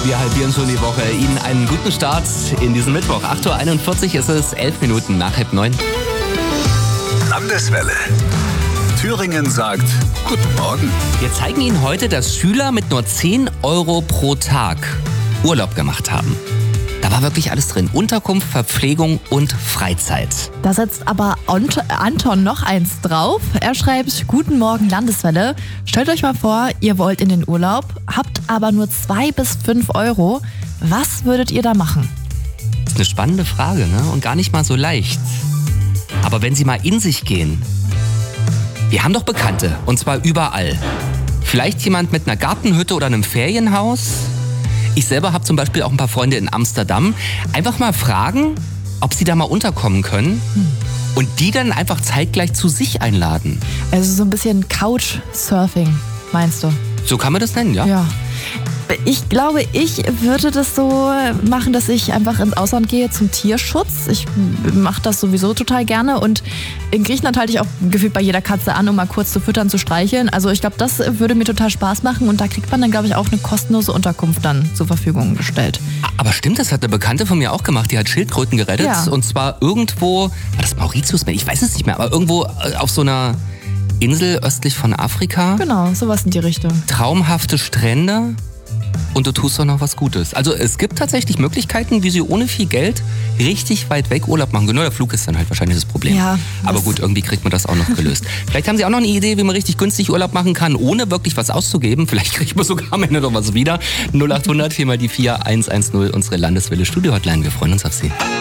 Wir halbieren schon die Woche. Ihnen einen guten Start in diesen Mittwoch. 8.41 Uhr ist es, 11 Minuten nach 8:30. Landeswelle. Thüringen sagt Guten Morgen. Wir zeigen Ihnen heute, dass Schüler mit nur 10 Euro pro Tag Urlaub gemacht haben. Da war wirklich alles drin. Unterkunft, Verpflegung und Freizeit. Da setzt aber Anton noch eins drauf. Er schreibt, Guten Morgen Landeswelle. Stellt euch mal vor, ihr wollt in den Urlaub, habt aber nur 2 bis 5 Euro. Was würdet ihr da machen? Das ist eine spannende Frage, ne? Und gar nicht mal so leicht. Aber wenn Sie mal in sich gehen, wir haben doch Bekannte, und zwar überall. Vielleicht jemand mit einer Gartenhütte oder einem Ferienhaus. Ich selber habe zum Beispiel auch ein paar Freunde in Amsterdam. Einfach mal fragen, ob sie da mal unterkommen können und die dann einfach zeitgleich zu sich einladen. Also so ein bisschen Couchsurfing, meinst du? So kann man das nennen, ja? Ja. Ich glaube, ich würde das so machen, dass ich einfach ins Ausland gehe zum Tierschutz. Ich mache das sowieso total gerne und in Griechenland halte ich auch gefühlt bei jeder Katze an, um mal kurz zu füttern, zu streicheln. Also ich glaube, das würde mir total Spaß machen und da kriegt man dann, glaube ich, auch eine kostenlose Unterkunft dann zur Verfügung gestellt. Aber stimmt, das hat eine Bekannte von mir auch gemacht. Die hat Schildkröten gerettet und zwar irgendwo, war das Mauritius? Ich weiß es nicht mehr, aber irgendwo auf so einer Insel östlich von Afrika. Genau, sowas in die Richtung. Traumhafte Strände. Und du tust doch noch was Gutes. Also es gibt tatsächlich Möglichkeiten, wie sie ohne viel Geld richtig weit weg Urlaub machen können. Nur der Flug ist dann halt wahrscheinlich das Problem. Ja, aber gut, irgendwie kriegt man das auch noch gelöst. Vielleicht haben Sie auch noch eine Idee, wie man richtig günstig Urlaub machen kann, ohne wirklich was auszugeben. Vielleicht kriegt man sogar am Ende noch was wieder. 0800 4 mal die 4 110, unsere Landeswelle Studio Hotline. Wir freuen uns auf Sie.